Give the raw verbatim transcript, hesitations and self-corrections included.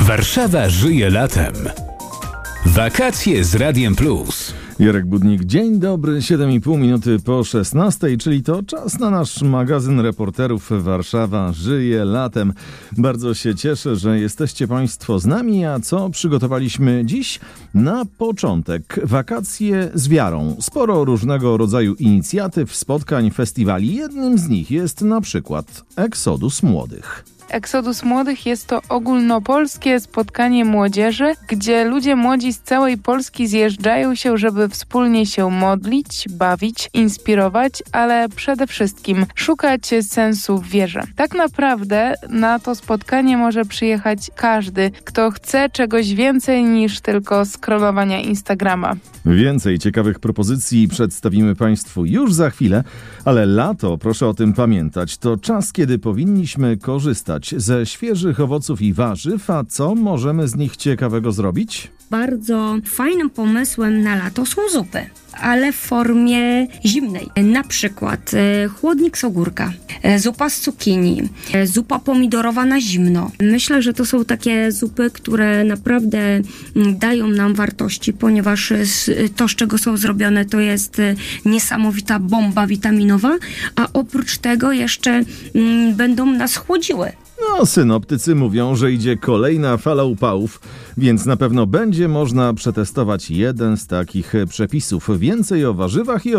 Warszawa żyje latem. Wakacje z Radiem Plus. Jarek Budnik, dzień dobry, siedem i pół minuty po szesnastej, czyli to czas na nasz magazyn reporterów Warszawa żyje latem. Bardzo się cieszę, że jesteście Państwo z nami, a co przygotowaliśmy dziś? Na początek wakacje z wiarą. Sporo różnego rodzaju inicjatyw, spotkań, festiwali. Jednym z nich jest na przykład Exodus Młodych. Exodus Młodych jest to ogólnopolskie spotkanie młodzieży, gdzie ludzie młodzi z całej Polski zjeżdżają się, żeby wspólnie się modlić, bawić, inspirować, ale przede wszystkim szukać sensu w wierze. Tak naprawdę na to spotkanie może przyjechać każdy, kto chce czegoś więcej niż tylko scrollowania Instagrama. Więcej ciekawych propozycji przedstawimy Państwu już za chwilę, ale lato, proszę o tym pamiętać, to czas, kiedy powinniśmy korzystać ze świeżych owoców i warzyw, a co możemy z nich ciekawego zrobić? Bardzo fajnym pomysłem na lato są zupy, ale w formie zimnej. Na przykład e, chłodnik z ogórka, e, zupa z cukinii, e, zupa pomidorowa na zimno. Myślę, że to są takie zupy, które naprawdę m, dają nam wartości, ponieważ e, to, z czego są zrobione, to jest e, niesamowita bomba witaminowa, a oprócz tego jeszcze m, będą nas chłodziły. No, synoptycy mówią, że idzie kolejna fala upałów, więc na pewno będzie można przetestować jeden z takich przepisów. Więcej o warzywach i o